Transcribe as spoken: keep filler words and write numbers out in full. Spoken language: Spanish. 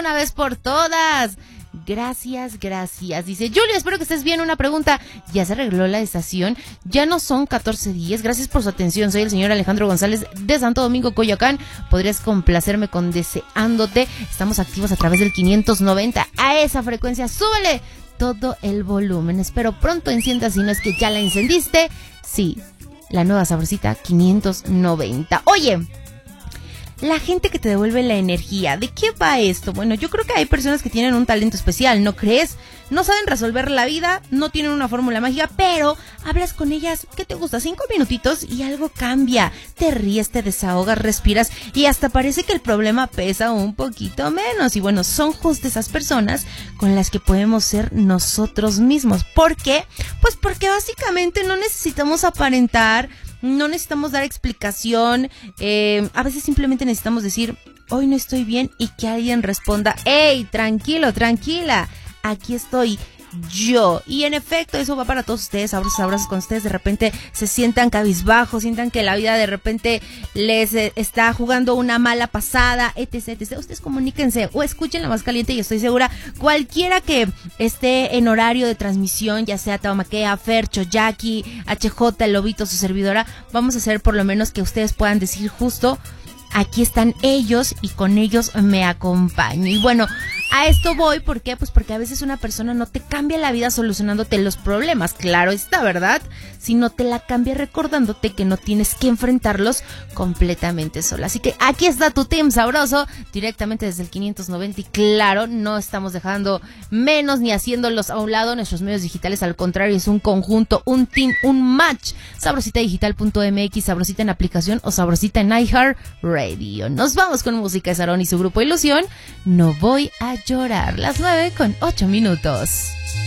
una vez por todas. Gracias, gracias. Dice, Julia, espero que estés bien. Una pregunta, ¿ya se arregló la estación? Ya no son catorce días. Gracias por su atención. Soy el señor Alejandro González de Santo Domingo, Coyoacán. Podrías complacerme con Deseándote. Estamos activos a través del quinientos noventa. A esa frecuencia, súbele todo el volumen. Espero pronto enciendas, si no es que ya la encendiste. Sí, la nueva sabrosita quinientos noventa. Oye, la gente que te devuelve la energía, ¿de qué va esto? Bueno, yo creo que hay personas que tienen un talento especial, ¿no crees? No saben resolver la vida, no tienen una fórmula mágica, pero hablas con ellas, ¿qué te gusta? Cinco minutitos y algo cambia. Te ríes, te desahogas, respiras y hasta parece que el problema pesa un poquito menos. Y bueno, son justo esas personas con las que podemos ser nosotros mismos. ¿Por qué? Pues porque básicamente no necesitamos aparentar, no necesitamos dar explicación, eh, a veces simplemente necesitamos decir, hoy no estoy bien, y que alguien responda, hey, tranquilo, tranquila, aquí estoy yo. Y en efecto, eso va para todos ustedes. Abrazos, abrazos con ustedes. De repente se sientan cabizbajos, sientan que la vida de repente les eh, está jugando una mala pasada, etc, etcétera. Ustedes comuníquense o escuchen La Más Caliente y estoy segura, cualquiera que esté en horario de transmisión, ya sea Taumaquea, Fercho, Jackie, H J, el Lobito, su servidora, vamos a hacer por lo menos que ustedes puedan decir justo, aquí están ellos y con ellos me acompaño. Y bueno, a esto voy, ¿por qué? Pues porque a veces una persona no te cambia la vida solucionándote los problemas, claro está, ¿verdad? Sino te la cambia recordándote que no tienes que enfrentarlos completamente sola. Así que aquí está tu team sabroso, directamente desde el quinientos noventa, y claro, no estamos dejando menos ni haciéndolos a un lado nuestros medios digitales, al contrario, es un conjunto, un team, un match. sabrosita digital punto m x, Sabrosita en aplicación o Sabrosita en iHeartRadio. Nos vamos con música de Sarón y su grupo Ilusión, No Voy a Llorar. Las nueve con ocho minutos.